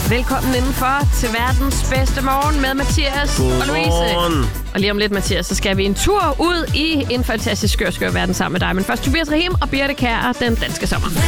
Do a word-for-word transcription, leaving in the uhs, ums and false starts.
Velkommen indenfor til verdens bedste morgen med Mathias og Louise. Og lige om lidt, Mathias, så skal vi en tur ud i en fantastisk skør, skør verden sammen med dig. Men først Tobias Rahim og Birte Kjær, den danske sommer.